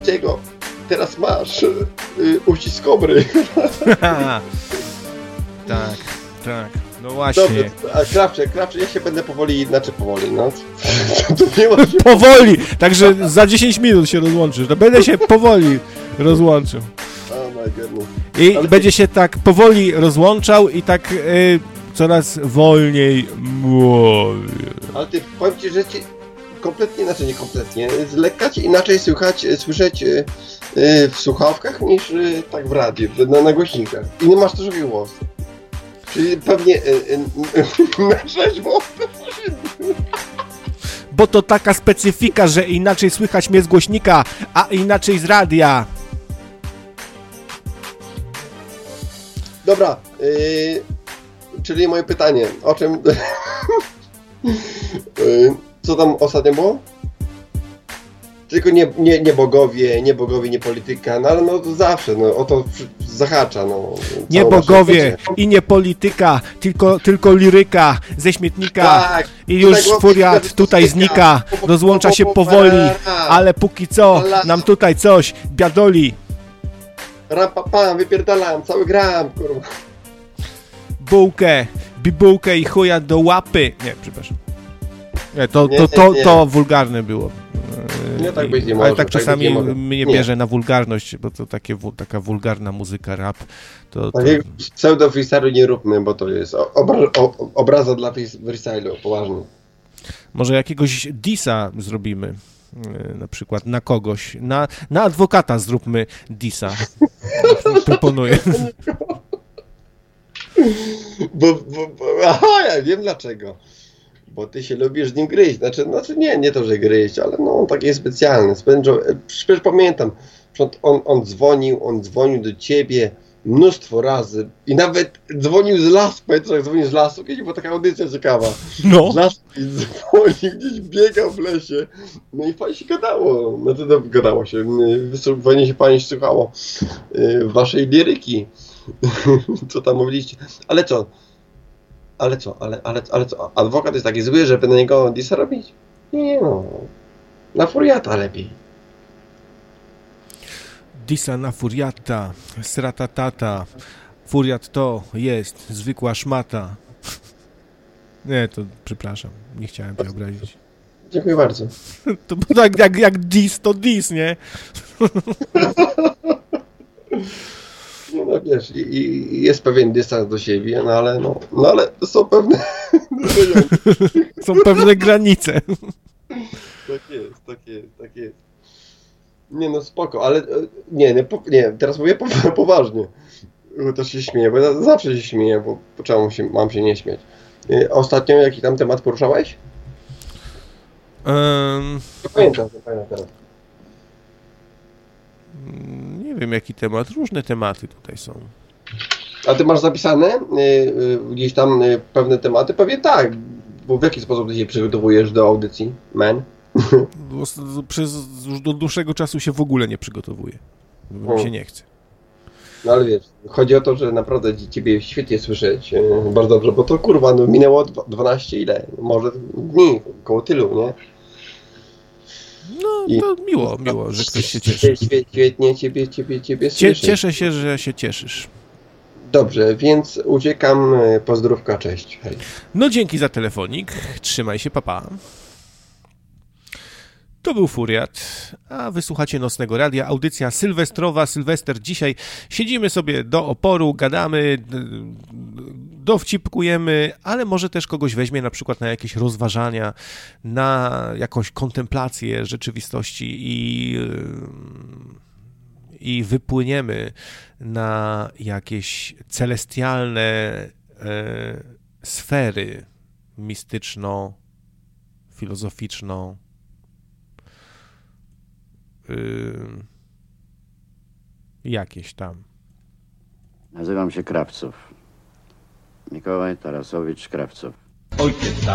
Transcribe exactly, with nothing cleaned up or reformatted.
Czego? Teraz masz y, uścisk kobry. Tak, tak. No właśnie. Dobrze, a Krawcze, Krawcze, ja się będę powoli, znaczy powoli, no. To nie ma się... Powoli! Także za dziesięć minut się rozłączysz. No będę się powoli rozłączył. Oh my goodness. I Ale będzie ty... się tak powoli rozłączał i tak y, coraz wolniej mówił. Ale ty, powiem ci, że ci kompletnie, znaczy nie kompletnie, z lekka ci inaczej słychać, słyszeć y, y, w słuchawkach niż y, tak w radiu, na, na głośnikach. I nie masz też głos. Czyli pewnie y, y, y, na trzeźwo. Bo to taka specyfika, że inaczej słychać mnie z głośnika, a inaczej z radia. Dobra, y, czyli moje pytanie, o czym... y, co tam ostatnio było? Tylko nie, nie, nie bogowie, nie bogowie, nie polityka, no ale no to zawsze, no o to zahacza, no. Nie bogowie i nie polityka, tylko, tylko liryka ze śmietnika. Tak, i już furiat tutaj znika, rozłącza się powoli, ale póki co nam tutaj coś biadoli. Ram pa, pam, wypierdalam, cały gram, kurwa. Bułkę, bibułkę i chuja do łapy. Nie, przepraszam. Nie, to, Nie, to, to, nie. to wulgarne było. Nie, tak być nie Ale może, tak tak czasami być nie może. mnie Nie. bierze na wulgarność, bo to takie, taka wulgarna muzyka, rap. To, to... Takiego pseudo freestylu nie róbmy, bo to jest obra- o, obraza dla freestylu, poważnie. Może jakiegoś disa zrobimy, na przykład na kogoś, na, na adwokata zróbmy disa. Proponuję. Bo, bo, bo, aha, ja wiem dlaczego. Bo ty się lubisz z nim gryźć. Znaczy, znaczy nie, nie to, że gryźć, ale no takie specjalne. Spędzą, przecież pamiętam, on, on dzwonił, on dzwonił do ciebie mnóstwo razy i nawet dzwonił z lasu. Pamiętasz, jak dzwonił z lasu? Kiedyś była taka audycja ciekawa. No. Z lasu i dzwonił, gdzieś biegał w lesie. No i fajnie się gadało. No to dobrze gadało się. Fajnie się pani słuchało waszej liryki. Co tam mówiliście. Ale co? Ale co? Ale, ale, ale co? Adwokat jest taki zły, żeby na niego disa robić? Nie no. Na furiata lepiej. Disa na furiata, sratatata. Furiat to jest zwykła szmata. Nie, to przepraszam, nie chciałem cię obrazić. Dziękuję bardzo. To tak jak, jak dis, to dis, nie? No, no wiesz, i, i jest pewien dystans do siebie, no ale no, no ale są pewne... Są pewne granice. Tak jest, tak jest, tak jest. Nie no spoko, ale nie, nie, po, nie teraz mówię po, poważnie. Też się śmieję, bo ja zawsze się śmieję, bo po czemu się, mam się nie śmiać. Ostatnio jaki tam temat poruszałeś? Um, nie pamiętam, nie pamiętam teraz. Nie wiem jaki temat, różne tematy tutaj są. A ty masz zapisane y, y, gdzieś tam y, pewne tematy? Pewnie tak, bo w jaki sposób ty się przygotowujesz do audycji, man? Bo przez już do dłuższego czasu się w ogóle nie przygotowuję, bo mi się nie chce. No ale wiesz, chodzi o to, że naprawdę ciebie świetnie słyszeć, y, bardzo dobrze, bo to kurwa, no minęło dwanaście ile? Może dni, koło tylu, nie? No, I... to miło, miło, że ktoś się cieszy. Świetnie ciebie, ciebie, ciebie Cie, słyszeć. Cieszę się, że się cieszysz. Dobrze, więc uciekam, pozdrówka, cześć. Hej. No dzięki za telefonik, trzymaj się, papa. To był Furiat, a wysłuchacie Nocnego Radia, audycja sylwestrowa, Sylwester. Dzisiaj siedzimy sobie do oporu, gadamy, dowcipkujemy, ale może też kogoś weźmie na przykład na jakieś rozważania, na jakąś kontemplację rzeczywistości i, i wypłyniemy na jakieś celestialne e, sfery mistyczno-filozoficzno Yy, jakieś tam. Nazywam się Krawcow. Mikołaj Tarasowicz Krawcow. Ojciec